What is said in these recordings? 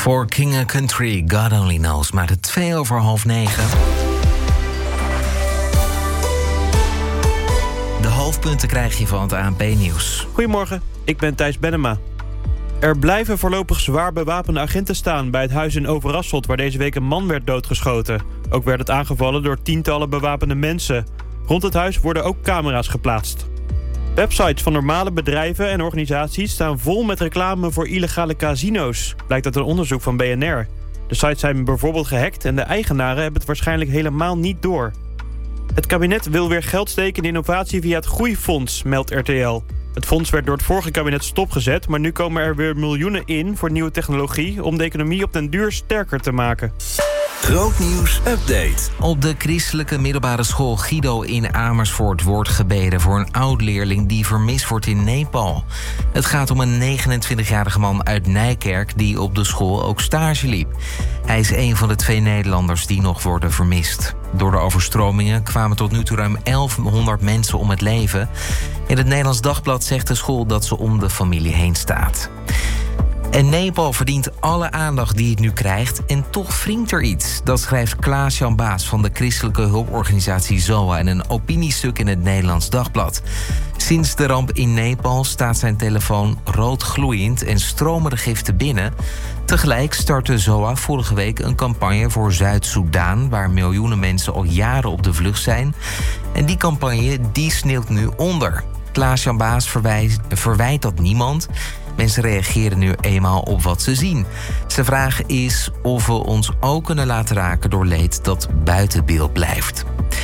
Voor King & Country, God Only Knows. Maar het 9:02. De hoofdpunten krijg je van het ANP-nieuws. Goedemorgen, ik ben Thijs Bennema. Er blijven voorlopig zwaar bewapende agenten staan bij het huis in Overasselt, waar deze week een man werd doodgeschoten. Ook werd het aangevallen door tientallen bewapende mensen. Rond het huis worden ook camera's geplaatst. Websites van normale bedrijven en organisaties staan vol met reclame voor illegale casino's, blijkt uit een onderzoek van BNR. De sites zijn bijvoorbeeld gehackt en de eigenaren hebben het waarschijnlijk helemaal niet door. Het kabinet wil weer geld steken in innovatie via het Groeifonds, meldt RTL. Het fonds werd door het vorige kabinet stopgezet, maar nu komen er weer miljoenen in voor nieuwe technologie om de economie op den duur sterker te maken. Grootnieuws update. Op de christelijke middelbare school Guido in Amersfoort wordt gebeden voor een oud-leerling die vermist wordt in Nepal. Het gaat om een 29-jarige man uit Nijkerk die op de school ook stage liep. Hij is een van de 2 Nederlanders die nog worden vermist. Door de overstromingen kwamen tot nu toe ruim 1100 mensen om het leven. In het Nederlands Dagblad zegt de school dat ze om de familie heen staat. En Nepal verdient alle aandacht die het nu krijgt en toch wringt er iets. Dat schrijft Klaas-Jan Baas van de christelijke hulporganisatie ZOA in een opiniestuk in het Nederlands Dagblad. Sinds de ramp in Nepal staat zijn telefoon rood gloeiend en stromen de giften binnen. Tegelijk startte ZOA vorige week een campagne voor Zuid-Soedan, waar miljoenen mensen al jaren op de vlucht zijn. En die campagne die sneeuwt nu onder. Klaas-Jan Baas verwijt dat niemand. Mensen reageren nu eenmaal op wat ze zien. Zijn vraag is of we ons ook kunnen laten raken door leed dat buiten beeld blijft.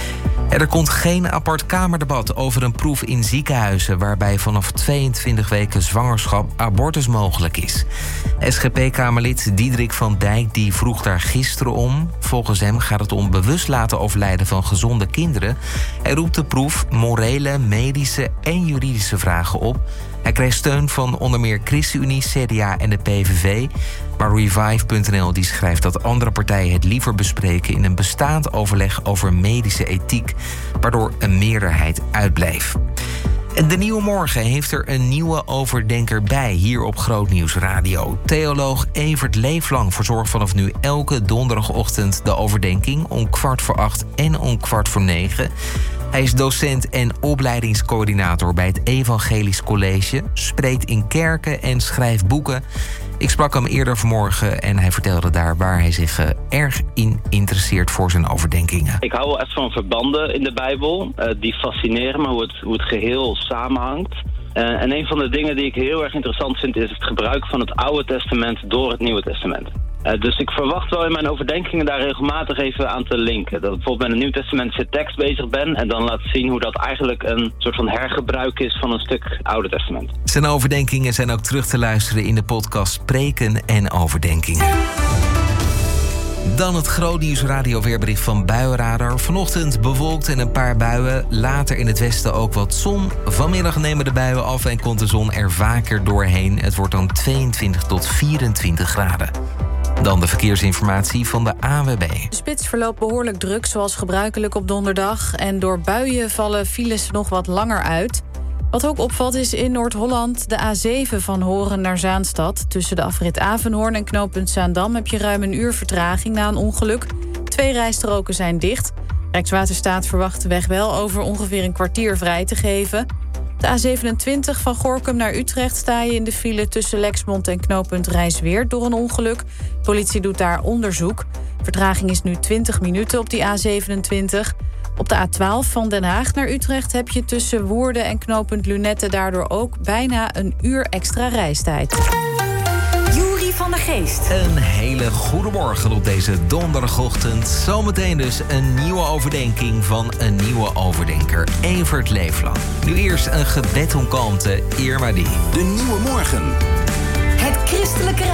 Er komt geen apart kamerdebat over een proef in ziekenhuizen waarbij vanaf 22 weken zwangerschap abortus mogelijk is. SGP-kamerlid Diederik van Dijk die vroeg daar gisteren om. Volgens hem gaat het om bewust laten overlijden van gezonde kinderen. Hij roept de proef morele, medische en juridische vragen op. Hij kreeg steun van onder meer ChristenUnie, CDA en de PVV. Maar Revive.nl die schrijft dat andere partijen het liever bespreken in een bestaand overleg over medische ethiek, waardoor een meerderheid uitbleef. En de Nieuwe Morgen heeft er een nieuwe overdenker bij, hier op Grootnieuws Radio. Theoloog Evert Leeflang verzorgt vanaf nu elke donderdagochtend de overdenking om 7:15 en om 8:45. Hij is docent en opleidingscoördinator bij het Evangelisch College, spreekt in kerken en schrijft boeken. Ik sprak hem eerder vanmorgen en hij vertelde daar waar hij zich erg in interesseert voor zijn overdenkingen. Ik hou wel echt van verbanden in de Bijbel. Die fascineren me, hoe het geheel samenhangt. En een van de dingen die ik heel erg interessant vind is het gebruik van het Oude Testament door het Nieuwe Testament. Dus ik verwacht wel in mijn overdenkingen daar regelmatig even aan te linken. Dat ik bijvoorbeeld met een Nieuw-testamentische tekst bezig ben en dan laat zien hoe dat eigenlijk een soort van hergebruik is van een stuk Oude Testament. Zijn overdenkingen zijn ook terug te luisteren in de podcast Spreken en Overdenkingen. Dan het Grootnieuws Radio weerbericht van Buienradar. Vanochtend bewolkt en een paar buien. Later in het westen ook wat zon. Vanmiddag nemen de buien af en komt de zon er vaker doorheen. Het wordt dan 22 tot 24 graden. Dan de verkeersinformatie van de ANWB. De spits verloopt behoorlijk druk, zoals gebruikelijk op donderdag. En door buien vallen files nog wat langer uit. Wat ook opvalt is in Noord-Holland de A7 van Horen naar Zaanstad. Tussen de afrit Avenhoorn en knooppunt Zaandam heb je ruim een uur vertraging na een ongeluk. 2 rijstroken zijn dicht. Rijkswaterstaat verwacht de weg wel over ongeveer een kwartier vrij te geven. De A27 van Gorinchem naar Utrecht sta je in de file tussen Lexmond en knooppunt Rijsweerd door een ongeluk. Politie doet daar onderzoek. Vertraging is nu 20 minuten op die A27. Op de A12 van Den Haag naar Utrecht heb je tussen Woerden en knooppunt Lunette daardoor ook bijna een uur extra reistijd. Juri van der Geest. Een hele goede morgen op deze donderdagochtend. Zometeen dus een nieuwe overdenking van een nieuwe overdenker, Evert Leeflang. Nu eerst een gebed om kalmte, Irma Die. De Nieuwe Morgen. Het christelijke